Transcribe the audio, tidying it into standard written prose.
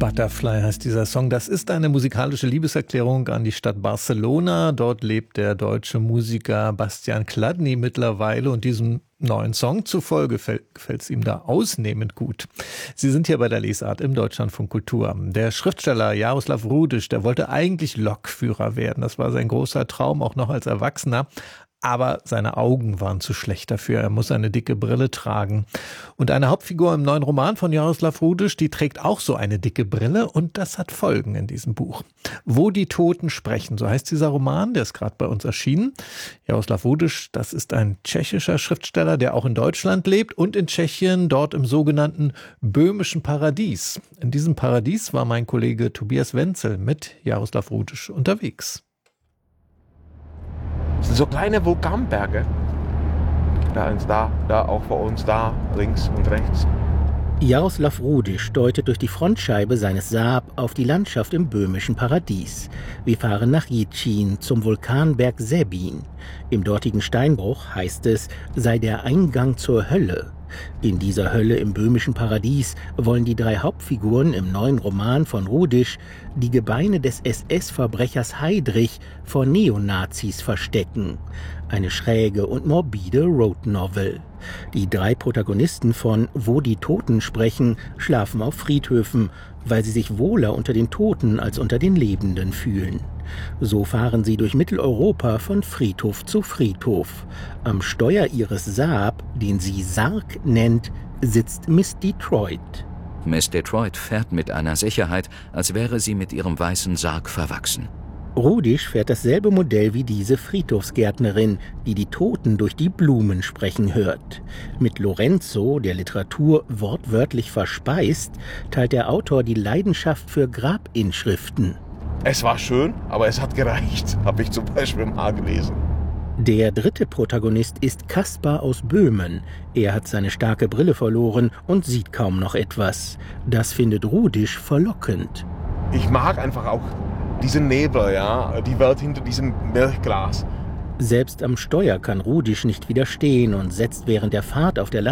Butterfly heißt dieser Song. Das ist eine musikalische Liebeserklärung an die Stadt Barcelona. Dort lebt der deutsche Musiker Bastian Chladni mittlerweile und diesem neuen Song zufolge gefällt es ihm da ausnehmend gut. Sie sind hier bei der Lesart im Deutschlandfunk Kultur. Der Schriftsteller Jaroslav Rudiš, der wollte eigentlich Lokführer werden. Das war sein großer Traum, auch noch als Erwachsener. Aber seine Augen waren zu schlecht dafür. Er muss eine dicke Brille tragen. Und eine Hauptfigur im neuen Roman von Jaroslav Rudiš, die trägt auch so eine dicke Brille. Und das hat Folgen in diesem Buch. Wo die Toten sprechen, so heißt dieser Roman. Der ist gerade bei uns erschienen. Jaroslav Rudiš, das ist ein tschechischer Schriftsteller, der auch in Deutschland lebt und in Tschechien, dort im sogenannten böhmischen Paradies. In diesem Paradies war mein Kollege Tobias Wenzel mit Jaroslav Rudiš unterwegs. Das sind so kleine Vulkanberge. Da auch vor uns, da links und rechts. Jaroslav Rudiš deutet durch die Frontscheibe seines Saab auf die Landschaft im böhmischen Paradies. Wir fahren nach Jičín zum Vulkanberg Sebín. Im dortigen Steinbruch heißt es, sei der Eingang zur Hölle. In dieser Hölle im böhmischen Paradies wollen die drei Hauptfiguren im neuen Roman von Rudiš die Gebeine des SS-Verbrechers Heydrich vor Neonazis verstecken. Eine schräge und morbide Road-Novel. Die drei Protagonisten von Wo die Toten sprechen schlafen auf Friedhöfen, weil sie sich wohler unter den Toten als unter den Lebenden fühlen. So fahren sie durch Mitteleuropa von Friedhof zu Friedhof. Am Steuer ihres Saab, den sie Sarg nennt, sitzt Miss Detroit. Miss Detroit fährt mit einer Sicherheit, als wäre sie mit ihrem weißen Sarg verwachsen. Rudiš fährt dasselbe Modell wie diese Friedhofsgärtnerin, die die Toten durch die Blumen sprechen hört. Mit Lorenzo, der Literatur wortwörtlich verspeist, teilt der Autor die Leidenschaft für Grabinschriften. Es war schön, aber es hat gereicht, habe ich zum Beispiel mal gelesen. Der dritte Protagonist ist Kaspar aus Böhmen. Er hat seine starke Brille verloren und sieht kaum noch etwas. Das findet Rudiš verlockend. Ich mag einfach auch diesen Nebel, ja, die Welt hinter diesem Milchglas. Selbst am Steuer kann Rudiš nicht widerstehen und setzt während der Fahrt auf der